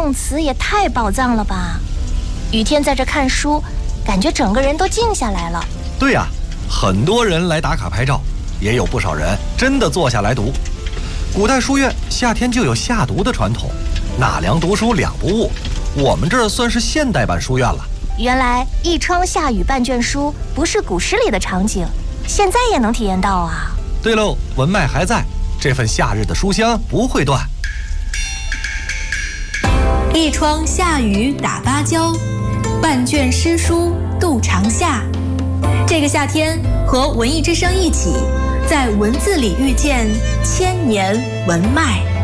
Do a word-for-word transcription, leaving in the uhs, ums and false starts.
宋词也太宝藏了吧！雨天在这看书，感觉整个人都静下来了。 对呀、啊，很多人来打卡拍照，也有不少人真的坐下来读。古代书院夏天就有下读的传统，纳凉读书两不误。我们这儿算是现代版书院了。 原来一窗下雨半卷书不是古诗里的场景，现在也能体验到啊。 对喽，文脉还在，这份夏日的书香不会断。 一窗下雨打芭蕉，半卷诗书度长夏。这个夏天，和文艺之声一起，在文字里遇见千年文脉。